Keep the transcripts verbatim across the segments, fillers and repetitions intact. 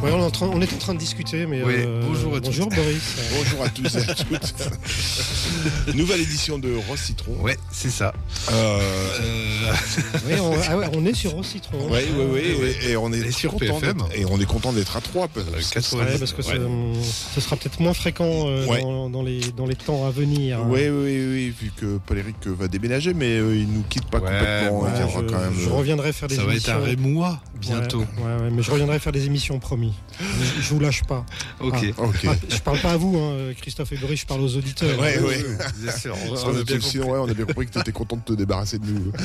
Ouais, on, est en train, on est en train de discuter, mais oui, euh, bonjour à tous. Bonjour Boris. Bonjour à tous et à toutes. Nouvelle édition de Rose Citron. Ouais, c'est ça. Euh... Euh... Oui, on, ah ouais, on est sur Rose Citron. Oui, oui, oui, oui, et on est et sur content P F M. et on est content d'être à trois. Euh, ouais, parce que ouais. ce, ce sera peut-être moins fréquent euh, ouais. dans, dans, les, dans les temps à venir. Oui, oui, oui, vu que Paul-Éric va déménager, mais euh, il nous quitte pas ouais, complètement. Ouais, il viendra je, quand même. je reviendrai faire des ça émissions. Ça va être un Rémois bientôt. Ouais, ouais, ouais, mais je reviendrai faire des émissions, promis. Je, je vous lâche pas. Ok. Ah, okay. ah, je parle pas à vous, hein, Christophe et Boris, je parle aux auditeurs. Ouais, ouais. Bien sûr. On, on, a bien sinon, ouais, on a bien compris que tu étais content de te débarrasser de nous.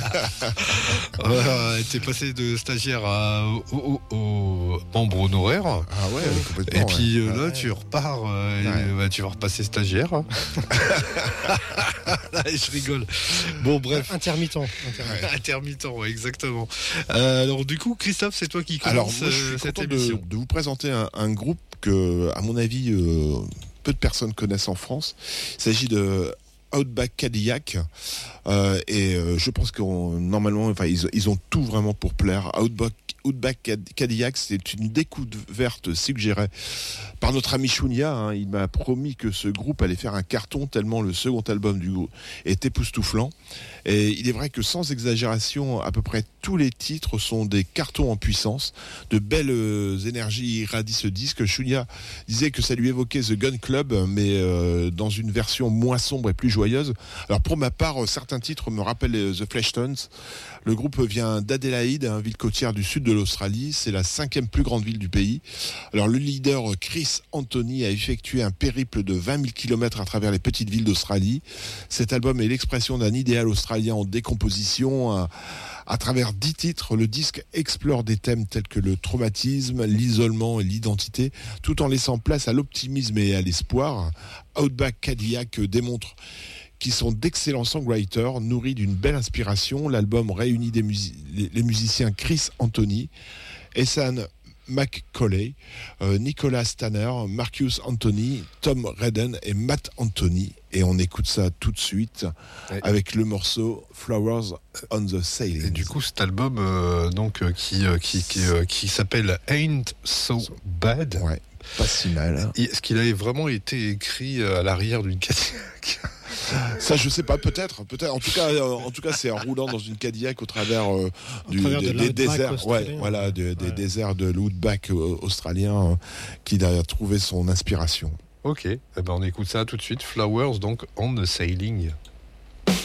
euh, t'es passé de stagiaire à, au, au, au membre honoraire. Ah ouais, complètement. Et puis ouais. euh, là, ouais. tu repars, euh, ouais. et, bah, tu vas repasser stagiaire. Je rigole. Bon, bref. Intermittent. Intermittent, ouais. Intermittent ouais, exactement. Euh, alors, du coup, Christophe, c'est toi qui commence alors, moi, je suis euh, cette content émission. De, de vous présenter un, un groupe que, à mon avis, euh, peu de personnes connaissent en France. Il s'agit de Outback Cadillac euh, et euh, je pense que normalement, enfin, ils, ils ont tout vraiment pour plaire. Outback, Outback Cadillac, c'est une découverte suggérée par notre ami Chounia. Hein. Il m'a promis que ce groupe allait faire un carton tellement le second album du groupe est époustouflant. Et il est vrai que sans exagération, à peu près tous les titres sont des cartons en puissance. De belles énergies irradient ce disque. Chounia disait que ça lui évoquait The Gun Club, mais euh, dans une version moins sombre et plus joyeuse. Alors pour ma part, certains titres me rappellent The Fleshtones. Le groupe vient d'Adélaïde, une ville côtière du sud de l'Australie. C'est la cinquième plus grande ville du pays. Alors le leader Chris Anthony a effectué un périple de vingt mille kilomètres à travers les petites villes d'Australie. Cet album est l'expression d'un idéal australien en décomposition. À, à travers dix titres, le disque explore des thèmes tels que le traumatisme, l'isolement et l'identité, tout en laissant place à l'optimisme et à l'espoir. Outback Cadillac démontre qui sont d'excellents songwriters, nourris d'une belle inspiration. L'album réunit des musi- les musiciens Chris Anthony, Ethan McCauley, euh, Nicolas Tanner, Marcus Anthony, Tom Redden et Matt Anthony. Et on écoute ça tout de suite ouais. avec le morceau Flowers on the Sailing. Et du coup, cet album euh, donc, euh, qui, euh, qui, qui, euh, qui s'appelle Ain't So Bad. Ouais, pas si mal. Hein. Est-ce qu'il avait vraiment été écrit à l'arrière d'une Cadillac ? Ça, je sais pas, peut-être, peut-être. En tout cas, euh, en tout cas, c'est en roulant dans une Cadillac au travers, euh, du, travers des, de des déserts, ouais, voilà, de, des ouais. déserts de l'Outback euh, australien, euh, qu'il a trouvé son inspiration. Ok, eh ben on écoute ça tout de suite. Flowers donc on the Sailing.